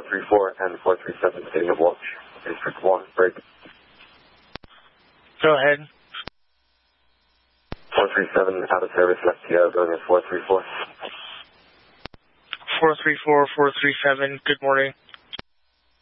434 and 437 sitting of watch. District 1, break. Go ahead. 437 out of service, left TO, going at 434. 434, 437, good morning.